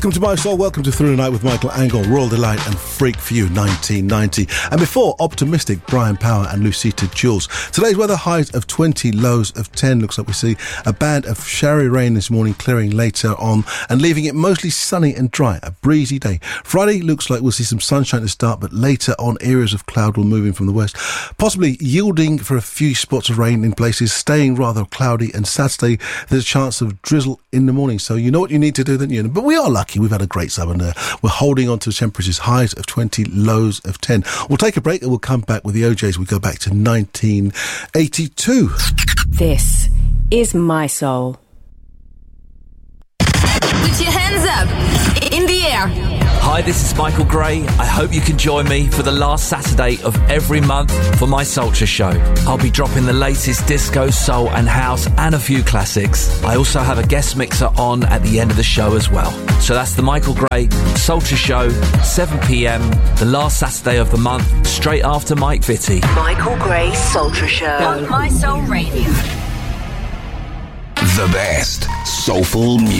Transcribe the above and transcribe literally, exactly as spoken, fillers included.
Welcome to My Soul, welcome to Through the Night with Michael Angle, Royal Delight and Freak for You nineteen ninety. And before, Optimistic, Brian Power and Lucita Jules. Today's weather, highs of twenty, lows of ten. Looks like we see a band of showery rain this morning, clearing later on and leaving it mostly sunny and dry. A breezy day. Friday looks like we'll see some sunshine to start, but later on areas of cloud will move in from the west, possibly yielding for a few spots of rain in places, staying rather cloudy. And Saturday, there's a chance of drizzle in the morning. So you know what you need to do, don't you? But we are lucky. We've had a great summer and uh, we're holding on to temperatures, highs of twenty, lows of ten. We'll take a break and we'll come back with the O Js. We go back to nineteen eighty-two. This is My Soul. Put your hands up in the air. Hi, this is Michael Gray. I hope you can join me for the last Saturday of every month for my Soulture show. I'll be dropping the latest disco, soul and house and a few classics. I also have a guest mixer on at the end of the show as well. So that's the Michael Gray Soulture show, seven p.m, the last Saturday of the month, straight after Mike Vitti. Michael Gray Soulture show on My Soul Radio. The best soulful music.